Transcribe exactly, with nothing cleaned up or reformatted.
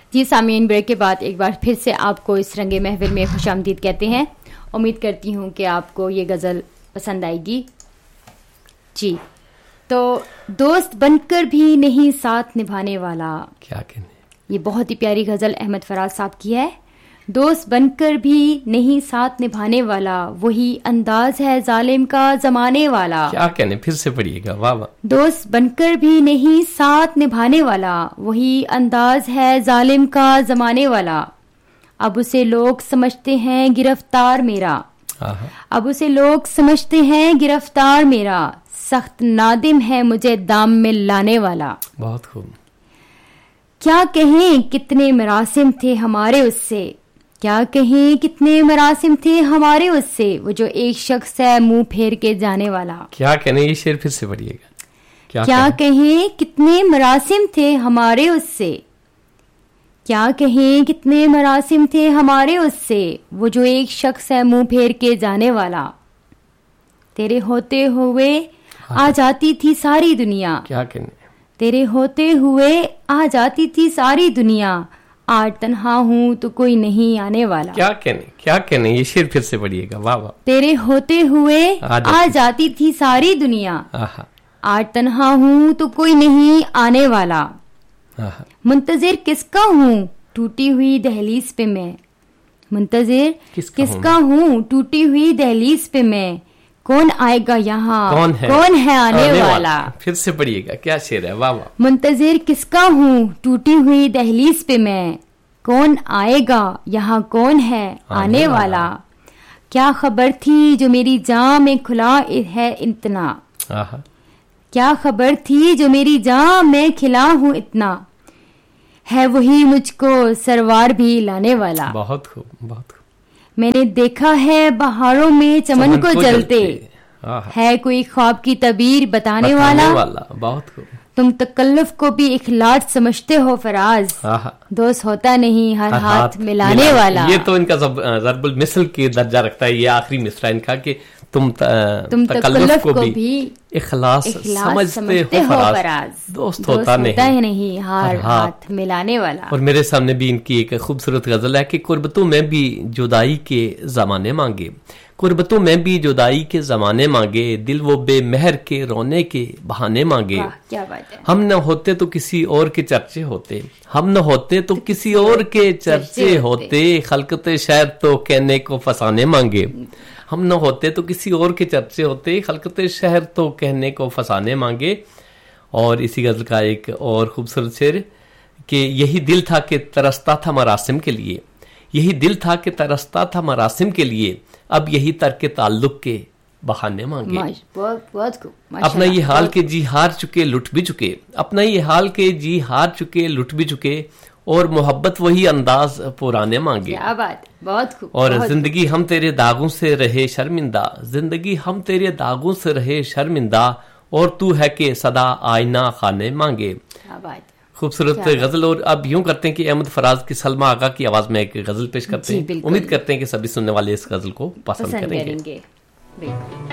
جی سامعین، بریک کے بعد ایک بار پھر سے آپ کو اس رنگ محفل میں خوش آمدید کہتے ہیں. امید کرتی ہوں کہ آپ کو یہ غزل پسند آئے گی. جی تو دوست بن کر بھی نہیں ساتھ نبھانے والا، کیا کہنے، یہ بہت ہی پیاری غزل احمد فراز صاحب کی ہے. دوست بن کر بھی نہیں ساتھ نبھانے والا، وہی انداز ہے ظالم کا زمانے والا. کیا کہنے، پھر سے پڑھیے گا. واہ واہ. دوست بن کر بھی نہیں ساتھ نبھانے والا، وہی انداز ہے ظالم کا زمانے والا. اب اسے لوگ سمجھتے ہیں گرفتار میرا، اب اسے لوگ سمجھتے ہیں گرفتار میرا، سخت نادم ہے مجھے دام میں لانے والا. بہت خوب. کیا کہیں کتنے مراسم تھے ہمارے اس سے، کیا کہیں کتنے مراسم تھے ہمارے اس سے، وہ جو ایک شخص ہے منہ پھیر کے جانے والا. کیا کہنے، یہ شعر پھر سے پڑھیے گا. کیا کہیں کتنے مراسم تھے ہمارے اس سے، کیا کہیں کتنے مراسم تھے ہمارے اس سے، وہ جو ایک شخص ہے منہ پھیر کے جانے والا. تیرے ہوتے ہوئے آ جاتی تھی ساری دنیا، کیا کہنے، تیرے ہوتے ہوئے آ جاتی تھی ساری دنیا، آج تنہا ہوں تو کوئی نہیں آنے والا. کیا کہنے، کیا کہنے، یہ شعر پھر سے پڑھیے گا. واہ واہ. تیرے ہوتے ہوئے آ جاتی تھی ساری دنیا، آج تنہا ہوں تو کوئی نہیں آنے والا. منتظر کس کا ہوں ٹوٹی ہوئی دہلیز پہ میں، منتظر کس کا ہوں ٹوٹی ہوئی دہلیز پہ میں، کون آئے گا یہاں کون ہے, کون ہے آنے والا. پھر سے پڑھیے گا. کیا شعر ہے. واہ واہ. منتظر کس کا ہوں ٹوٹی ہوئی دہلیز پہ میں، کون آئے گا یہاں کون ہے آنے والا. کیا خبر تھی جو میری جاں میں کھلا ہے اتنا، کیا خبر تھی جو میری جاں میں کھلا ہوں اتنا، ہے وہی مجھ کو سروار بھی لانے والا. بہت خوب، بہت خوب. میں نے دیکھا ہے بہاروں میں چمن کو جلتے، ہے کوئی خواب کی تعبیر بتانے والا. بہت خوب. تم تکلف کو بھی اخلاص سمجھتے ہو فراز، دوست ہوتا نہیں ہر ہاتھ ملانے والا. یہ تو ان کا ضرب المثل کے درجہ رکھتا ہے. یہ آخری مصرع ان کا کہ تم تم تکلف کو بھی اخلاص سمجھتے ہو فراز، دوست ہوتا نہیں ہر ہاتھ ملانے والا. اور میرے سامنے بھی ان کی ایک خوبصورت غزل ہے کہ قربتوں میں بھی جدائی کے زمانے مانگے، قربتوں میں بھی جدائی کے زمانے مانگے، دل وہ بے مہر کے رونے کے بہانے مانگے. کیا بات ہے. ہم نہ ہوتے تو کسی اور کے چرچے ہوتے، ہم نہ ہوتے تو کسی اور کے چرچے ہوتے، خلقت شہر تو کہنے کو فسانے مانگے. ہم نہ ہوتے تو کسی اور کے چرچے ہوتے، خلقت شہر تو کہنے کو فسانے مانگے. اور اسی غزل کا ایک اور خوبصورت شعر کہ یہی دل تھا کہ ترستا تھا مراسم کے لیے، یہی دل تھا کہ ترستا تھا مراسم کے لیے، اب یہی ترک تعلق کے بہانے مانگے. اپنا یہ حال کہ جی ہار چکے لٹ بھی چکے، اپنا یہ حال کہ جی ہار چکے لٹ بھی چکے، اور محبت وہی انداز پرانے مانگے. کیا بات، بہت خوب. اور زندگی ہم تیرے داغوں سے رہے شرمندہ، زندگی ہم تیرے داغوں سے رہے شرمندہ، اور تو ہے کہ صدا آئینہ خانے مانگے. کیا بات. خوبصورت غزل. اور اب یوں کرتے ہیں کہ احمد فراز کی سلمہ آغا کی آواز میں ایک غزل پیش کرتے ہیں. امید کرتے ہیں کہ سبھی سننے والے اس غزل کو پسند کریں گے.